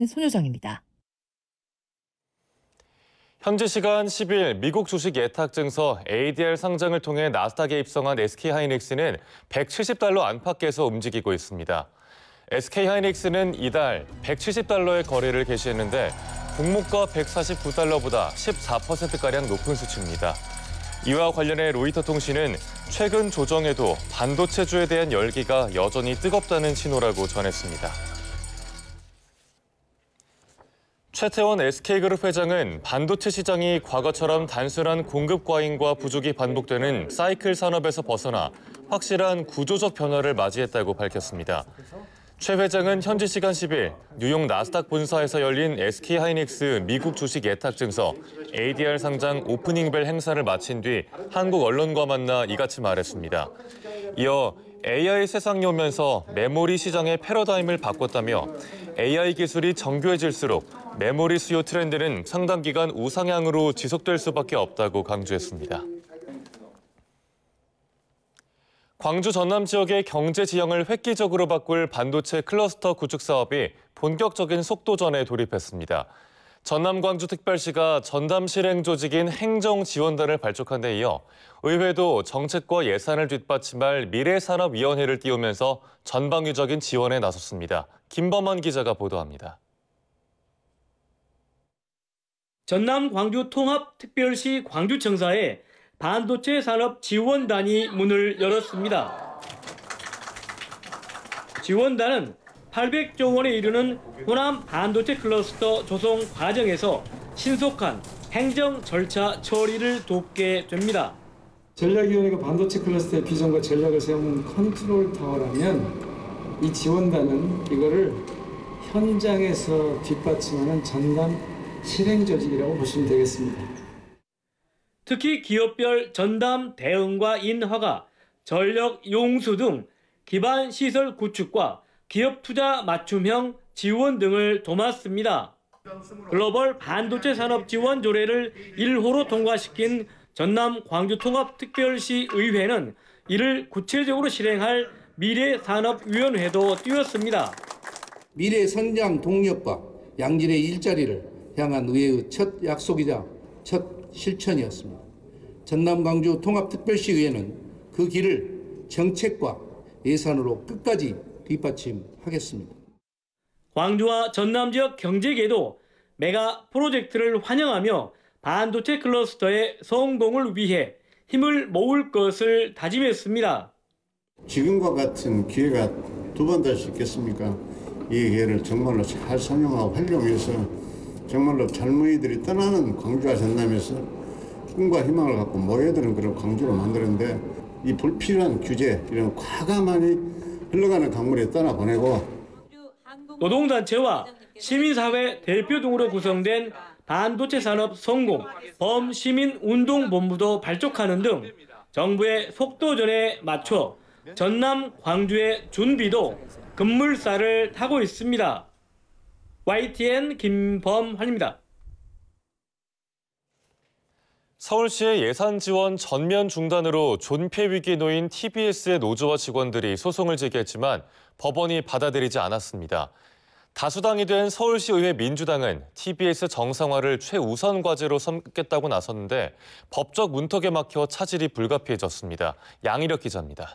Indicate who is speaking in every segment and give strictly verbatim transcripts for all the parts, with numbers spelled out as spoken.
Speaker 1: 손효정입니다.
Speaker 2: 현지 시간 십 일 미국 주식 예탁 증서 에이디알 상장을 통해 나스닥에 입성한 에스케이하이닉스는 백칠십 달러 안팎에서 움직이고 있습니다. 에스케이하이닉스는 이달 백칠십 달러의 거래를 개시했는데 공모가 백사십구 달러보다 십사 퍼센트가량 높은 수치입니다. 이와 관련해 로이터 통신은 최근 조정에도 반도체주에 대한 열기가 여전히 뜨겁다는 신호라고 전했습니다. 최태원 에스케이그룹 회장은 반도체 시장이 과거처럼 단순한 공급 과잉과 부족이 반복되는 사이클 산업에서 벗어나 확실한 구조적 변화를 맞이했다고 밝혔습니다. 최 회장은 현지 시간 십 일 뉴욕 나스닥 본사에서 열린 에스케이하이닉스 미국 주식 예탁 증서 에이디알 상장 오프닝벨 행사를 마친 뒤 한국 언론과 만나 이같이 말했습니다. 이어 에이아이 세상이 오면서 메모리 시장의 패러다임을 바꿨다며 에이아이 기술이 정교해질수록 메모리 수요 트렌드는 상당 기간 우상향으로 지속될 수밖에 없다고 강조했습니다. 광주 전남 지역의 경제 지형을 획기적으로 바꿀 반도체 클러스터 구축 사업이 본격적인 속도전에 돌입했습니다. 전남 광주특별시가 전담 실행 조직인 행정지원단을 발족한 데 이어 의회도 정책과 예산을 뒷받침할 미래산업위원회를 띄우면서 전방위적인 지원에 나섰습니다. 김범원 기자가 보도합니다.
Speaker 3: 전남 광주 통합특별시 광주청사에 반도체 산업 지원단이 문을 열었습니다. 지원단은 팔백조 원에 이르는 호남 반도체 클러스터 조성 과정에서 신속한 행정 절차 처리를 돕게 됩니다.
Speaker 4: 전략위원회가 반도체 클러스터의 비전과 전략을 세우는 컨트롤 타워라면 이 지원단은 이거를 현장에서 뒷받침하는 전담 실행 조직이라고 보시면 되겠습니다.
Speaker 3: 특히 기업별 전담 대응과 인허가, 전력 용수 등 기반 시설 구축과 기업 투자 맞춤형 지원 등을 도맡습니다. 글로벌 반도체 산업 지원 조례를 일 호로 통과시킨 전남 광주통합특별시 의회는 이를 구체적으로 실행할 미래산업위원회도 띄웠습니다.
Speaker 5: 미래 성장 동력과 양질의 일자리를 향한 의회의 첫 약속이자 첫 실천이었습니다. 전남 광주 통합특별시의회는 그 길을 정책과 예산으로 끝까지 뒷받침하겠습니다.
Speaker 3: 광주와 전남 지역 경제계도 메가 프로젝트를 환영하며 반도체 클러스터의 성공을 위해 힘을 모을 것을 다짐했습니다.
Speaker 6: 지금과 같은 기회가 두 번 더 있겠습니까? 이 기회를 정말로 잘 선용하고 활용해서 정말로 젊은이들이 떠나는 광주와 전남에서 꿈과 희망을 갖고 모여드는 그런 광주로 만드는데 이 불필요한 규제, 이런 과감하니 흘러가는 강물에 떠나보내고
Speaker 3: 노동단체와 시민사회 대표 등으로 구성된 반도체 산업 성공 범시민운동본부도 발족하는 등 정부의 속도전에 맞춰 전남 광주의 준비도 급물살을 타고 있습니다. 와이티엔 김범환입니다.
Speaker 2: 서울시의 예산 지원 전면 중단으로 존폐 위기에 놓인 티비에스의 노조와 직원들이 소송을 제기했지만 법원이 받아들이지 않았습니다. 다수당이 된 서울시의회 민주당은 티비에스 정상화를 최우선 과제로 삼겠다고 나섰는데 법적 문턱에 막혀 차질이 불가피해졌습니다. 양희력 기자입니다.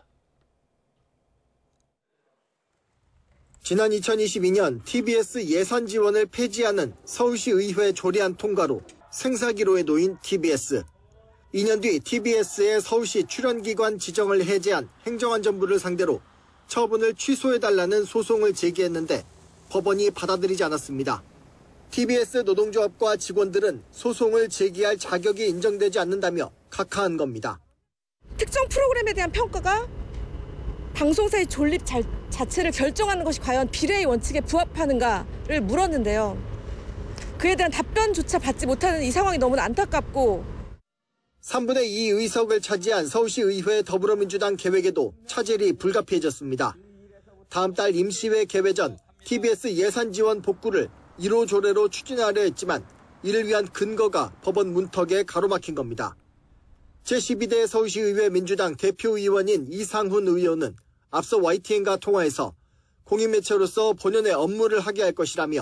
Speaker 7: 지난 이천이십이 년 티비에스 예산 지원을 폐지하는 서울시의회 조례안 통과로 생사기로에 놓인 티비에스. 이 년 뒤 티비에스의 서울시 출연기관 지정을 해제한 행정안전부를 상대로 처분을 취소해달라는 소송을 제기했는데 법원이 받아들이지 않았습니다. 티비에스 노동조합과 직원들은 소송을 제기할 자격이 인정되지 않는다며 각하한 겁니다.
Speaker 8: 특정 프로그램에 대한 평가가 방송사의 존립 자, 자체를 결정하는 것이 과연 비례의 원칙에 부합하는가를 물었는데요. 그에 대한 답변조차 받지 못하는 이 상황이 너무나 안타깝고
Speaker 7: 삼분의 이 의석을 차지한 서울시의회 더불어민주당 계획에도 차질이 불가피해졌습니다. 다음 달 임시회 개회 전 티비에스 예산 지원 복구를 일 호 조례로 추진하려 했지만 이를 위한 근거가 법원 문턱에 가로막힌 겁니다. 제십이 대 서울시의회 민주당 대표의원인 이상훈 의원은 앞서 와이티엔과 통화에서 공익매체로서 본연의 업무를 하게 할 것이라며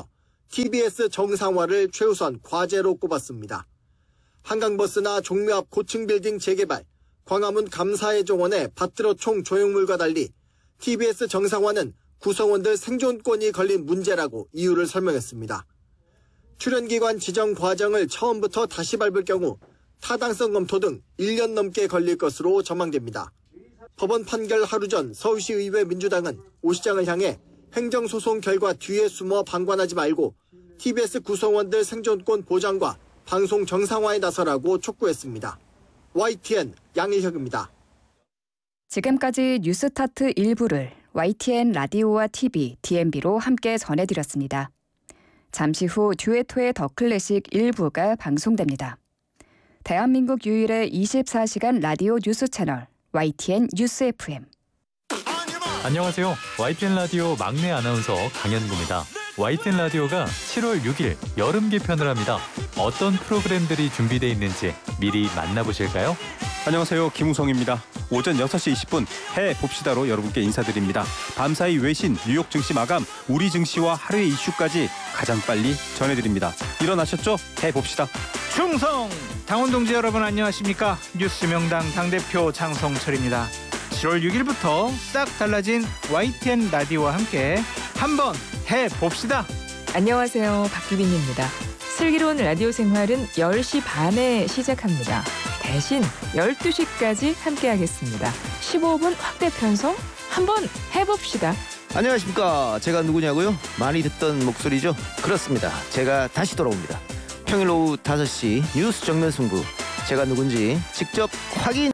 Speaker 7: 티비에스 정상화를 최우선 과제로 꼽았습니다. 한강버스나 종묘 앞 고층 빌딩 재개발, 광화문 감사의 정원의 밭들어총 조형물과 달리 티비에스 정상화는 구성원들 생존권이 걸린 문제라고 이유를 설명했습니다. 출연기관 지정 과정을 처음부터 다시 밟을 경우 타당성 검토 등 일 년 넘게 걸릴 것으로 전망됩니다. 법원 판결 하루 전 서울시의회 민주당은 오 시장을 향해 행정소송 결과 뒤에 숨어 방관하지 말고 티비에스 구성원들 생존권 보장과 방송 정상화에 나서라고 촉구했습니다. 와이티엔 양일혁입니다.
Speaker 1: 지금까지 뉴스타트 일부를 와이티엔 라디오와 티비, 디엠비로 함께 전해드렸습니다. 잠시 후 듀에토의 더 클래식 일부가 방송됩니다. 대한민국 유일의 이십사 시간 라디오 뉴스 채널 와이티엔 뉴스 에프엠.
Speaker 9: 안녕하세요. 와이티엔 라디오 막내 아나운서 강현구입니다. 와이티엔 라디오가 칠월 육일 여름 개편을 합니다. 어떤 프로그램들이 준비되어 있는지 미리 만나보실까요?
Speaker 10: 안녕하세요. 김우성입니다. 오전 여섯 시 이십 분 해봅시다로 여러분께 인사드립니다. 밤사이 외신, 뉴욕 증시 마감, 우리 증시와 하루의 이슈까지 가장 빨리 전해드립니다. 일어나셨죠? 해봅시다.
Speaker 11: 충성! 당원동지 여러분 안녕하십니까? 뉴스 명당 당대표 장성철입니다. 칠월 육일부터 싹 달라진 와이티엔 라디오와 함께 한번 해봅시다.
Speaker 12: 안녕하세요. 박규빈입니다. 슬기로운 라디오 생활은 열 시 반에 시작합니다. 대신 열두 시까지 함께하겠습니다. 십오 분 확대 편성 한번 해봅시다.
Speaker 13: 안녕하십니까. 제가 누구냐고요? 많이 듣던 목소리죠? 그렇습니다. 제가 다시 돌아옵니다. 평일 오후 다섯 시 뉴스 정면 승부. 제가 누군지 직접 확인.